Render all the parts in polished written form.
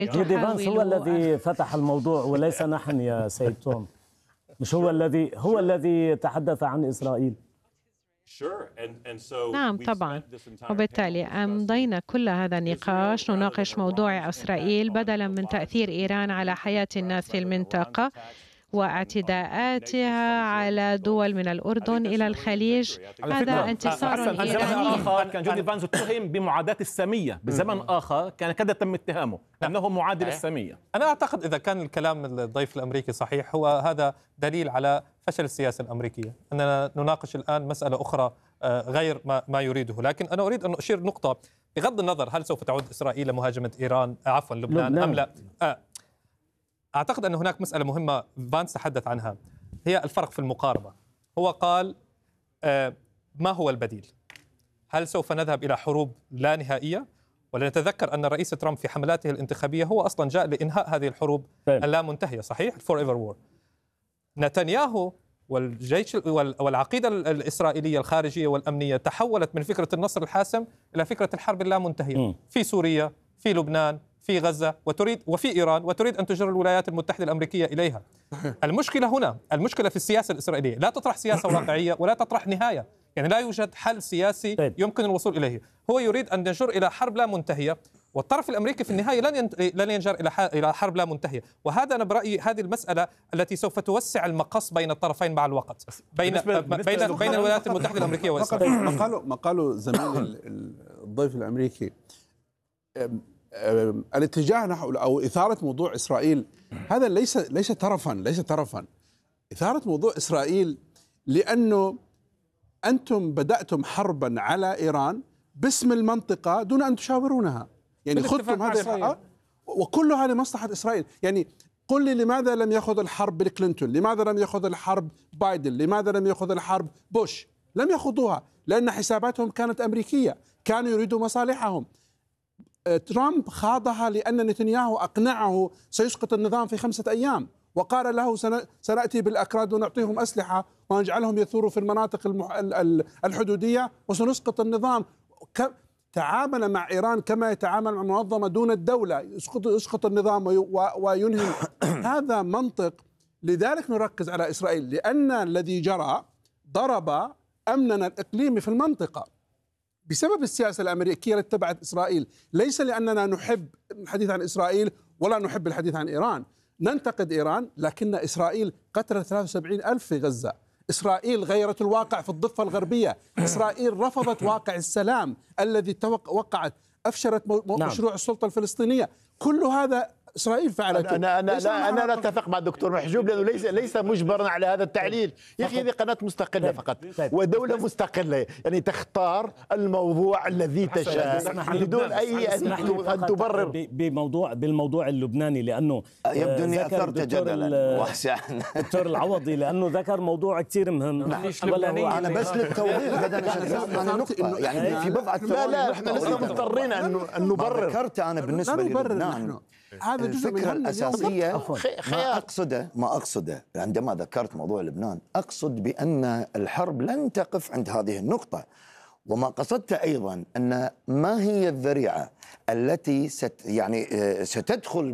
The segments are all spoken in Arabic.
جودي فانس هو الذي فتح الموضوع وليس نحن يا سيد توم. مش هو الذي تحدث عن إسرائيل. نعم طبعا، وبالتالي أمضينا كل هذا النقاش نناقش موضوع إسرائيل بدلا من تأثير إيران على حياة الناس في المنطقة واعتداءاتها على دول من الأردن إلى الخليج. هذا انتصار إيراني. كان جودي فانس اتهم بمعاداة السامية بزمن آخر، كان كذا تم اتهامه أنه معادل السامية. أنا أعتقد إذا كان الكلام الضيف الأمريكي صحيح، هو هذا دليل على فشل السياسة الأمريكية، أننا نناقش الآن مسألة أخرى غير ما يريده. لكن أنا أريد أن أشير نقطة، بغض النظر هل سوف تعود إسرائيل لمهاجمة إيران لبنان أم لا، أعتقد أن هناك مسألة مهمة فانس تحدث عنها، هي الفرق في المقاربة. هو قال ما هو البديل؟ هل سوف نذهب إلى حروب لا نهائية؟ ولنتذكر أن الرئيس ترامب في حملاته الانتخابية هو أصلا جاء لإنهاء هذه الحروب اللا منتهية، صحيح؟ forever war. نتنياهو والجيش والعقيدة الإسرائيلية الخارجية والأمنية تحولت من فكرة النصر الحاسم إلى فكرة الحرب اللا منتهية في سوريا، في لبنان، في غزة، وفي إيران، وتريد أن تجر الولايات المتحدة الأمريكية إليها. المشكلة هنا، المشكلة في السياسة الإسرائيلية، لا تطرح سياسة واقعية ولا تطرح نهاية، يعني لا يوجد حل سياسي يمكن الوصول إليه. هو يريد أن يجر إلى حرب لا منتهية، والطرف الأمريكي في النهاية لن ينجر إلى حرب لا منتهية. وهذا أنا برأيي هذه المسألة التي سوف توسع المقص بين الطرفين مع الوقت، بين الولايات المتحدة الأمريكية وإسرائيل. ما قاله زميل الضيف الأمريكي، الاتجاه نحو أو إثارة موضوع إسرائيل هذا ليس ترفا. إثارة موضوع إسرائيل لأنه أنتم بدأتم حربا على إيران باسم المنطقة دون أن تشاورونها، يعني خذتم هذه الحرب وكلها لمصلحة إسرائيل. يعني قل لي لماذا لم يأخذ الحرب بيل كلينتون؟ لماذا لم يأخذ الحرب بايدن؟ لماذا لم يأخذ الحرب بوش؟ لم يأخذوها لأن حساباتهم كانت أمريكية، كانوا يريدوا مصالحهم. ترامب خاضها لأن نتنياهو أقنعه سيسقط النظام في 5 أيام، وقال له سنأتي بالأكراد ونعطيهم أسلحة ونجعلهم يثوروا في المناطق الحدودية وسنسقط النظام. تعامل مع إيران كما يتعامل مع منظمة دون الدولة، يسقط النظام وينهي. هذا منطق. لذلك نركز على إسرائيل، لأن الذي جرى ضرب أمننا الإقليمي في المنطقة بسبب السياسة الأمريكية التي اتبعت إسرائيل، ليس لأننا نحب الحديث عن إسرائيل ولا نحب الحديث عن إيران. ننتقد إيران، لكن إسرائيل قتلت 73,000 في غزة. إسرائيل غيرت الواقع في الضفة الغربية. إسرائيل رفضت واقع السلام الذي وقعت، أفشلت مشروع السلطة الفلسطينية. كل هذا إسرائيل فعلته. أنا لا أتفق مع الدكتور محجوب، لأنه ليس مجبرا على هذا التعليل. يا أخي هذه قناة مستقلة فقط ودولة مستقلة، يعني تختار الموضوع الذي تشاء بدون أي أن تبرر بالموضوع اللبناني، لأنه يبدو أني أثرت جدلا واسعا دكتور العوضي، لأنه ذكر موضوع كثير مهم. أنا بس للتوضيح أنا نقطة، يعني في بضعة ثواني لا احنا لسه مضطرين أن نبرر. ذكرت أنا بالنسبة للبنان الفكرة الأساسية ما أقصده عندما ذكرت موضوع لبنان، أقصد بأن الحرب لن تقف عند هذه النقطة. وما قصدت أيضا أن ما هي الذريعة التي ستدخل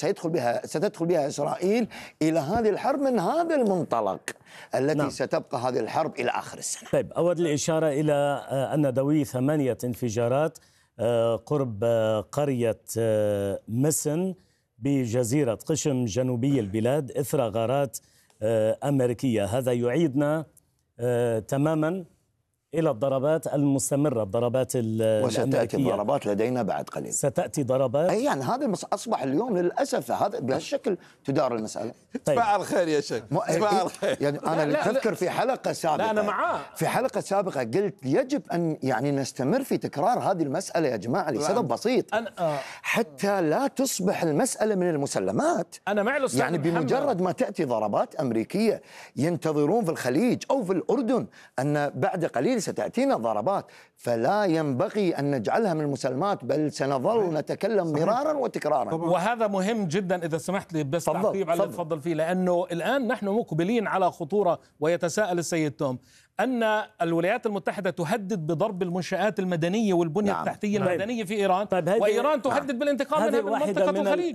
بها إسرائيل إلى هذه الحرب من هذا المنطلق التي ستبقى هذه الحرب إلى آخر السنة. طيب، أود الإشارة إلى أن دوي 8 انفجارات قرب قرية مسن بجزيرة قشم جنوبي البلاد إثر غارات أمريكية. هذا يعيدنا تماما إلى الضربات المستمرة، الضربات الأمريكية. وستأتي الضربات لدينا بعد قليل. ستأتي ضربات. أي يعني هذا أصبح اليوم للأسف هذا بهالشكل تدار المسألة. تصبح على الخير يا شيخ. تصبح على الخير. يعني أنا أذكر في حلقة سابقة. لا أنا معاه. في حلقة سابقة قلت يجب أن يعني نستمر في تكرار هذه المسألة يا جماعة لسبب بسيط، حتى لا تصبح المسألة من المسلمات. أنا مع الأستاذ يعني بمجرد ما تأتي ضربات أمريكية ينتظرون في الخليج أو في الأردن أن بعد قليل ستأتينا ضربات، فلا ينبغي أن نجعلها من المسلمات، بل سنظل نتكلم مرارا وتكرارا. وهذا مهم جدا إذا سمحت لي بس تعقيب على اللي تفضل فيه، لأنه الآن نحن مقبلين على خطورة، ويتساءل السيد توم أن الولايات المتحدة تهدد بضرب المنشآت المدنية والبنية التحتية المدنية في إيران، وإيران تهدد بالانتقام منها من منطقة الخليج.